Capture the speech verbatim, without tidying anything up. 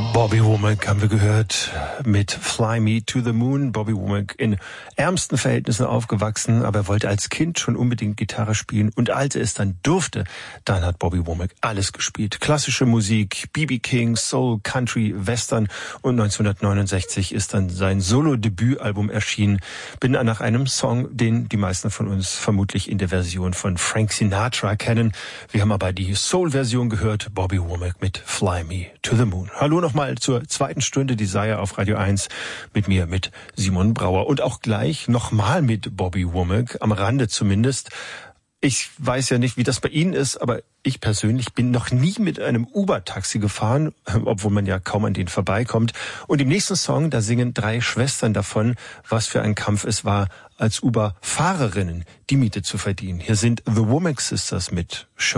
Bobby Womack haben wir gehört mit Fly Me to the Moon. Bobby Womack in ärmsten Verhältnissen aufgewachsen, aber er wollte als Kind schon unbedingt Gitarre spielen. Und als er es dann durfte, dann hat Bobby Womack alles gespielt. Klassische Musik, B B King, Soul, Country, Western. Und neunzehnhundertneunundsechzig ist dann sein Solo-Debütalbum erschienen. Bin nach einem Song, den die meisten von uns vermutlich in der Version von Frank Sinatra kennen. Wir haben aber die Soul-Version gehört. Bobby Womack mit Fly Me to the Moon. Hallo nochmal zur zweiten Stunde Desire auf Radio eins mit mir, mit Simon Brauer. Und auch gleich nochmal mit Bobby Womack, am Rande zumindest. Ich weiß ja nicht, wie das bei Ihnen ist, aber ich persönlich bin noch nie mit einem Uber-Taxi gefahren, obwohl man ja kaum an denen vorbeikommt. Und im nächsten Song, da singen drei Schwestern davon, was für ein Kampf es war, als Uber-Fahrerinnen die Miete zu verdienen. Hier sind The Womack Sisters mit Show.